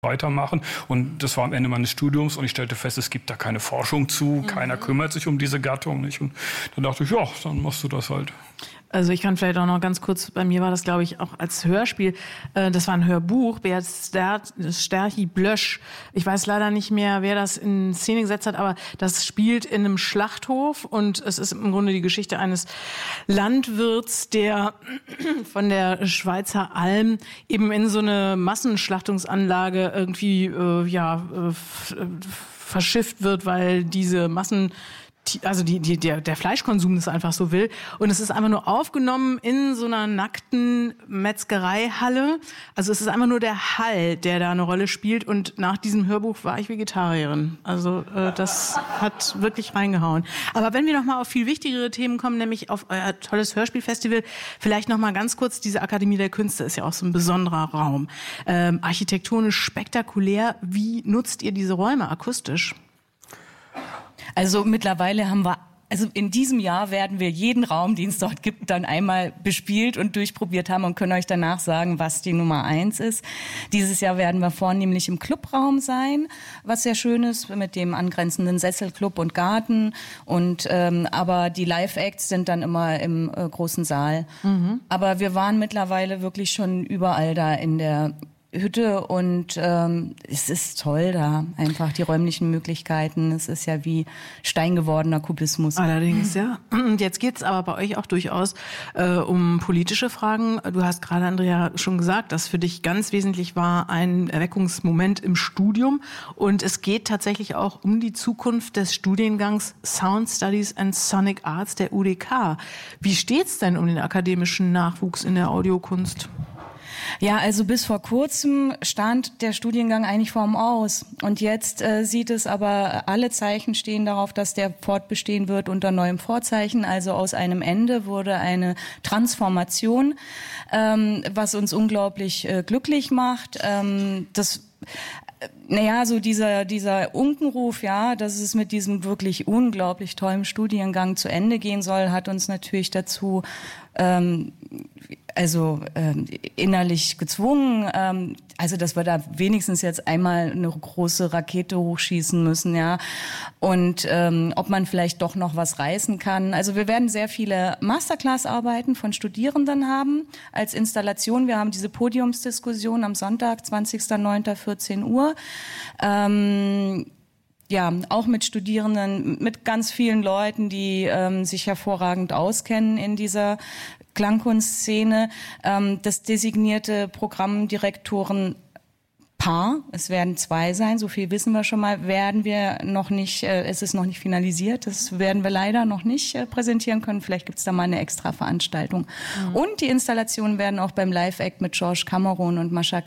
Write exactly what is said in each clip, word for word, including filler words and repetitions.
weitermachen. Und das war am Ende meines Studiums und ich stellte fest, es gibt da keine Forschung zu, mhm. keiner kümmert sich um diese Gattung, nicht? Und dann dachte ich, ja, dann machst du das halt. Also ich kann vielleicht auch noch ganz kurz, bei mir war das, glaube ich, auch als Hörspiel, äh, das war ein Hörbuch, Beat Sterchi-Blösch. Ich weiß leider nicht mehr, wer das in Szene gesetzt hat, aber das spielt in einem Schlachthof und es ist im Grunde die Geschichte eines Landwirts, der von der Schweizer Alm eben in so eine Massenschlachtungsanlage irgendwie äh, ja äh, verschifft wird, weil diese Massen Also die, die, der, der Fleischkonsum das einfach so will. Und es ist einfach nur aufgenommen in so einer nackten Metzgereihalle. Also es ist einfach nur der Hall, der da eine Rolle spielt. Und nach diesem Hörbuch war ich Vegetarierin. Also äh, das hat wirklich reingehauen. Aber wenn wir noch mal auf viel wichtigere Themen kommen, nämlich auf euer tolles Hörspielfestival, vielleicht noch mal ganz kurz, diese Akademie der Künste ist ja auch so ein besonderer Raum. Ähm, architektonisch spektakulär. Wie nutzt ihr diese Räume akustisch? Also mittlerweile haben wir, also in diesem Jahr werden wir jeden Raum, den es dort gibt, dann einmal bespielt und durchprobiert haben und können euch danach sagen, was die Nummer eins ist. Dieses Jahr werden wir vornehmlich im Clubraum sein, was sehr schön ist, mit dem angrenzenden Sesselclub und Garten. Und ähm, aber die Live-Acts sind dann immer im äh, großen Saal. Mhm. Aber wir waren mittlerweile wirklich schon überall da in der Hütte und ähm, es ist toll da, einfach die räumlichen Möglichkeiten. Es ist ja wie steingewordener Kubismus. Allerdings, ja. Und jetzt geht's aber bei euch auch durchaus äh, um politische Fragen. Du hast gerade, Andrea, schon gesagt, dass für dich ganz wesentlich war ein Erweckungsmoment im Studium. Und es geht tatsächlich auch um die Zukunft des Studiengangs Sound Studies and Sonic Arts der U D K. Wie steht's denn um den akademischen Nachwuchs in der Audiokunst? Ja, also bis vor kurzem stand der Studiengang eigentlich vorm Aus. Und jetzt äh, sieht es aber, alle Zeichen stehen darauf, dass der fortbestehen wird unter neuem Vorzeichen. Also aus einem Ende wurde eine Transformation, ähm, was uns unglaublich äh, glücklich macht. Ähm, das Naja, so dieser, dieser Unkenruf, ja, dass es mit diesem wirklich unglaublich tollen Studiengang zu Ende gehen soll, hat uns natürlich dazu, ähm, also ähm, innerlich gezwungen, ähm, also dass wir da wenigstens jetzt einmal eine große Rakete hochschießen müssen, ja, und ähm, ob man vielleicht doch noch was reißen kann. Also wir werden sehr viele Masterclass-Arbeiten von Studierenden haben als Installation. Wir haben diese Podiumsdiskussion am Sonntag, zwanzigster neunter vierzehn Uhr. Ähm, Ja, auch mit Studierenden, mit ganz vielen Leuten, die ähm, sich hervorragend auskennen in dieser Klangkunstszene. Ähm, das designierte Programmdirektoren Paar, es werden zwei sein, so viel wissen wir schon mal, werden wir noch nicht, äh, es ist noch nicht finalisiert, das werden wir leider noch nicht äh, präsentieren können. Vielleicht gibt es da mal eine extra Veranstaltung. Mhm. Und die Installationen werden auch beim Live-Act mit George Cameron und Mascha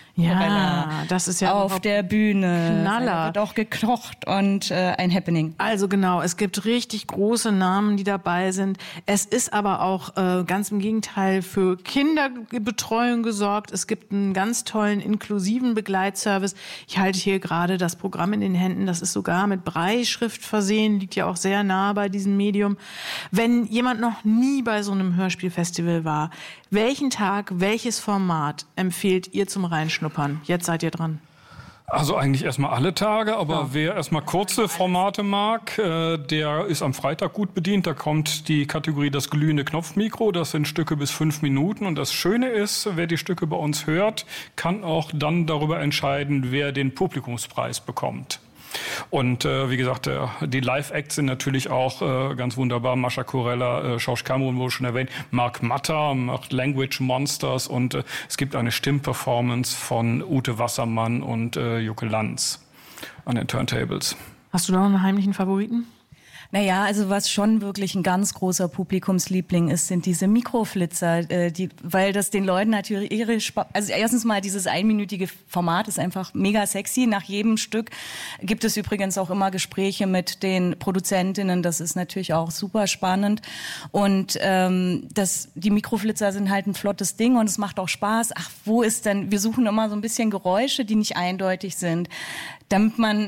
Ja, das ist ja auf der Bühne. Knaller. Da wird auch gekocht und äh, ein Happening. Also genau, es gibt richtig große Namen, die dabei sind. Es ist aber auch äh, ganz im Gegenteil für Kinderbetreuung gesorgt. Es gibt einen ganz tollen inklusiven Begleitservice. Ich halte hier gerade das Programm in den Händen. Das ist sogar mit Brailleschrift versehen, liegt ja auch sehr nah bei diesem Medium. Wenn jemand noch nie bei so einem Hörspielfestival war, welchen Tag, welches Format empfehlt ihr zum Reinschnuppern? Jetzt seid ihr dran. Also eigentlich erstmal alle Tage, aber ja. Wer erstmal kurze Formate mag, äh, der ist am Freitag gut bedient. Da kommt die Kategorie das glühende Knopfmikro. Das sind Stücke bis fünf Minuten. Und das Schöne ist, wer die Stücke bei uns hört, kann auch dann darüber entscheiden, wer den Publikumspreis bekommt. Und äh, wie gesagt, äh, die Live-Acts sind natürlich auch äh, ganz wunderbar. Mascha Kurella, äh, George Cameron wurde schon erwähnt. Mark Matter macht Language Monsters und äh, es gibt eine Stimmperformance von Ute Wassermann und äh, Jucke Lanz an den Turntables. Hast du da noch einen heimlichen Favoriten? Naja, also was schon wirklich ein ganz großer Publikumsliebling ist, sind diese Mikroflitzer, äh, die, weil das den Leuten natürlich ihre, Sp- also erstens mal dieses einminütige Format ist einfach mega sexy. Nach jedem Stück gibt es übrigens auch immer Gespräche mit den Produzentinnen, das ist natürlich auch super spannend und ähm, das, die Mikroflitzer sind halt ein flottes Ding und es macht auch Spaß. Ach, wo ist denn, wir suchen immer so ein bisschen Geräusche, die nicht eindeutig sind, damit man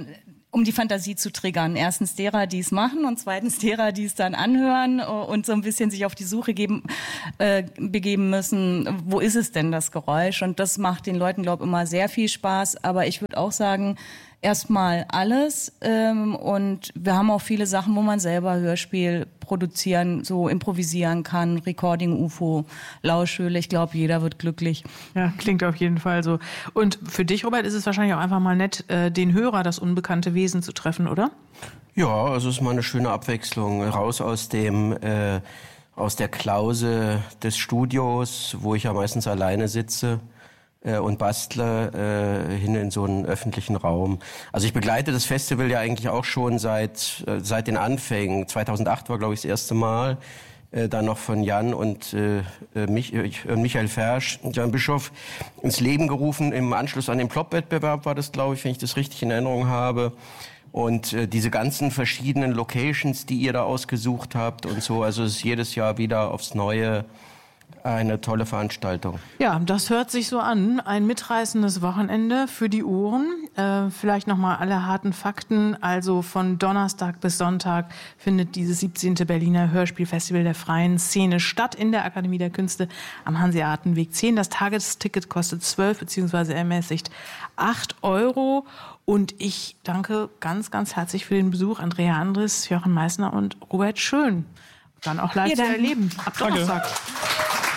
um die Fantasie zu triggern. Erstens derer, die es machen und zweitens derer, die es dann anhören und so ein bisschen sich auf die Suche geben, äh, begeben müssen, wo ist es denn, das Geräusch? Und das macht den Leuten, glaube ich, immer sehr viel Spaß. Aber ich würde auch sagen, erstmal alles ähm, und wir haben auch viele Sachen, wo man selber Hörspiel produzieren, so improvisieren kann, Recording, U F O, Lauschhöhle. Ich glaube, jeder wird glücklich. Ja, klingt auf jeden Fall so. Und für dich, Robert, ist es wahrscheinlich auch einfach mal nett, äh, den Hörer, das unbekannte Wesen zu treffen, oder? Ja, also es ist mal eine schöne Abwechslung. Raus aus dem äh, aus der Klause des Studios, wo ich ja meistens alleine sitze und bastle, äh, hin in so einen öffentlichen Raum. Also ich begleite das Festival ja eigentlich auch schon seit äh, seit den Anfängen. zweitausendacht war, glaube ich, das erste Mal. Äh, dann noch von Jan und äh, mich, äh, Michael Fersch, Jan Bischof, ins Leben gerufen. Im Anschluss an den Plop-Wettbewerb war das, glaube ich, wenn ich das richtig in Erinnerung habe. Und äh, diese ganzen verschiedenen Locations, die ihr da ausgesucht habt und so, also es ist jedes Jahr wieder aufs Neue eine tolle Veranstaltung. Ja, das hört sich so an. Ein mitreißendes Wochenende für die Ohren. Äh, vielleicht nochmal alle harten Fakten. Also von Donnerstag bis Sonntag findet dieses siebzehnte Berliner Hörspielfestival der freien Szene statt in der Akademie der Künste am Hanseatenweg zehn. Das Tagesticket kostet zwölf beziehungsweise ermäßigt acht Euro. Und ich danke ganz, ganz herzlich für den Besuch Andrea Andres, Jochen Meissner und Robert Schön. Dann auch live zu erleben. Ab Donnerstag.